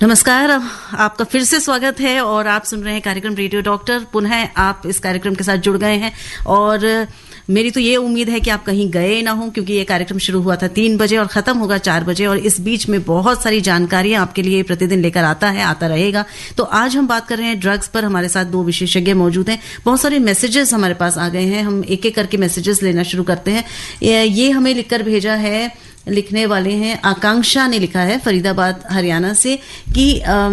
नमस्कार, आपका फिर से स्वागत है और आप सुन रहे हैं कार्यक्रम रेडियो डॉक्टर। पुनः आप इस कार्यक्रम के साथ जुड़ गए हैं और मेरी तो ये उम्मीद है कि आप कहीं गए ना हो, क्योंकि ये कार्यक्रम शुरू हुआ था 3 बजे और खत्म होगा 4 बजे, और इस बीच में बहुत सारी जानकारियां आपके लिए प्रतिदिन लेकर आता रहेगा। तो आज हम बात कर रहे हैं ड्रग्स पर। हमारे साथ 2 विशेषज्ञ मौजूद हैं। बहुत सारे मैसेजेस हमारे पास आ गए हैं, हम एक एक करके मैसेजेस लेना शुरू करते हैं। ये हमें लिखकर भेजा है, लिखने वाले हैं आकांक्षा ने लिखा है फरीदाबाद हरियाणा से कि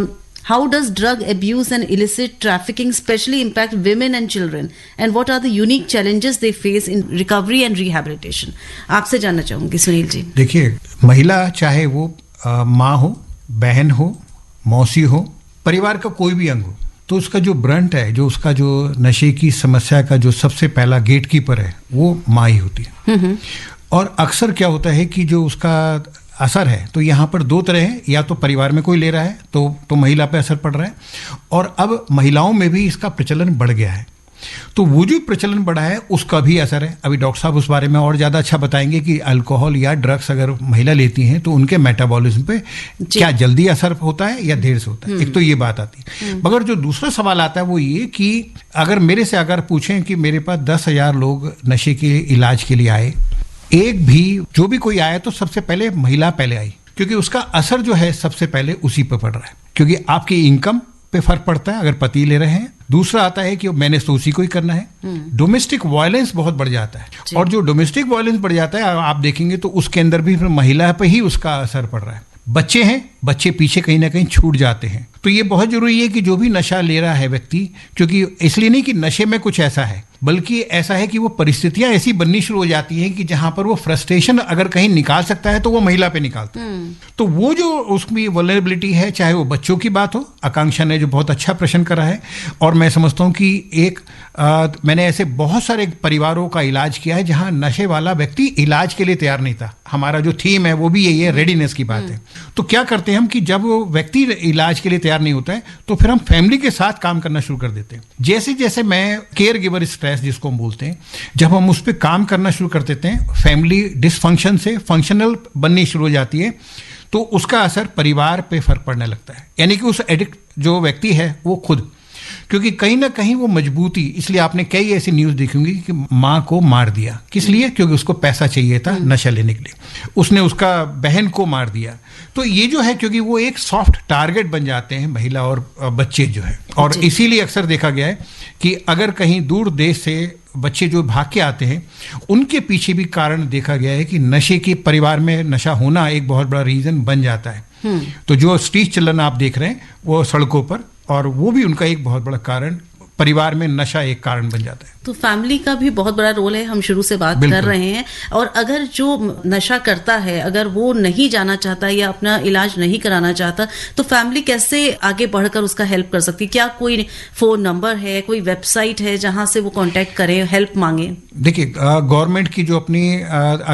how does drug abuse and illicit trafficking specially impact women and children and what are the unique challenges they face in recovery and rehabilitation. आपसे जानना चाहूंगी सुनील जी। देखिए, महिला चाहे वो माँ हो, बहन हो, मौसी हो, परिवार का कोई भी अंग हो, तो उसका जो ब्रंट है, जो उसका जो नशे की समस्या का जो सबसे पहला गेटकीपर है, वो माँ ही होती है। और अक्सर क्या होता है कि जो उसका असर है, तो यहाँ पर 2 तरह है, या तो परिवार में कोई ले रहा है तो महिला पे असर पड़ रहा है, और अब महिलाओं में भी इसका प्रचलन बढ़ गया है। तो वो जो प्रचलन बढ़ा है उसका भी असर है। अभी डॉक्टर साहब उस बारे में और ज़्यादा अच्छा बताएंगे कि अल्कोहल या ड्रग्स अगर महिला लेती हैं तो उनके मेटाबॉलिज्म पे क्या जल्दी असर होता है या देर से होता है। एक तो ये बात आती है। मगर जो दूसरा सवाल आता है वो ये कि अगर मेरे से अगर पूछें कि मेरे पास 10,000 लोग नशे के इलाज के लिए आए, एक भी जो भी कोई आया तो सबसे पहले महिला पहले आई, क्योंकि उसका असर जो है सबसे पहले उसी पर पड़ रहा है, क्योंकि आपकी इनकम पे फर्क पड़ता है अगर पति ले रहे हैं। दूसरा आता है कि मैंने तो उसी को ही करना है। डोमेस्टिक वायलेंस बहुत बढ़ जाता है, और जो डोमेस्टिक वायलेंस बढ़ जाता है आप देखेंगे तो उसके अंदर भी फिर महिला पे ही उसका असर पड़ रहा है। बच्चे हैं, बच्चे पीछे कहीं ना कहीं छूट जाते हैं। तो ये बहुत जरूरी है कि जो भी नशा ले रहा है व्यक्ति, क्योंकि इसलिए नहीं कि नशे में कुछ ऐसा है, बल्कि ऐसा है कि वो परिस्थितियां ऐसी बननी शुरू हो जाती हैं कि जहां पर वो फ्रस्ट्रेशन अगर कहीं निकाल सकता है तो वो महिला पे निकालता है। तो वो जो उसकी वल्नरेबिलिटी है, चाहे वो बच्चों की बात हो, आकांक्षा ने जो बहुत अच्छा प्रश्न करा है, और मैं समझता हूं कि मैंने ऐसे बहुत सारे परिवारों का इलाज किया है जहां नशे वाला व्यक्ति इलाज के लिए तैयार नहीं था। हमारा जो थीम है वो भी यही है, रेडीनेस की बात है। तो क्या करते हैं हम कि जब वो व्यक्ति इलाज के लिए तैयार नहीं होता है तो फिर हम फैमिली के साथ काम करना शुरू कर देते हैं। जैसे जैसे मैं केयर गिवर स्ट्रेस जिसको हम बोलते हैं, जब हम उस पर काम करना शुरू कर देते हैं, फैमिली डिसफंक्शन से फंक्शनल बननी शुरू हो जाती है, तो उसका असर परिवार पे फर्क पड़ने लगता है। यानी कि उस एडिक्ट जो व्यक्ति है वो खुद, क्योंकि कहीं ना कहीं वो मजबूती, इसलिए आपने कई ऐसी न्यूज़ देखी होंगी कि माँ को मार दिया, किस लिए? क्योंकि उसको पैसा चाहिए था नशा लेने के लिए, उसने उसका बहन को मार दिया। तो ये जो है, क्योंकि वो एक सॉफ्ट टारगेट बन जाते हैं महिला और बच्चे जो है, और इसीलिए अक्सर देखा गया है कि अगर कहीं दूर देश से बच्चे जो भाग के आते हैं, उनके पीछे भी कारण देखा गया है कि नशे के, परिवार में नशा होना एक बहुत बड़ा रीजन बन जाता है। तो जो स्ट्रीट चिल्ड्रन आप देख रहे हैं वो सड़कों पर, और वो भी उनका एक बहुत बड़ा कारण, परिवार में नशा एक कारण बन जाता है। तो फैमिली का भी बहुत बड़ा रोल है, हम शुरू से बात कर रहे हैं। और अगर जो नशा करता है, अगर वो नहीं जाना चाहता या अपना इलाज नहीं कराना चाहता, तो फैमिली कैसे आगे बढ़कर उसका हेल्प कर सकती है? क्या कोई फोन नंबर है, कोई वेबसाइट है जहां से वो कांटेक्ट करे, हेल्प मांगे? देखिए, गवर्नमेंट की जो अपनी